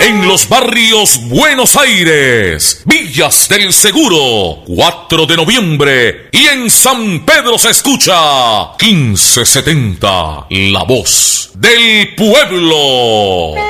en los barrios Buenos Aires, Villas del Seguro, 4 de noviembre, y en San Pedro se escucha 1570, la voz del pueblo.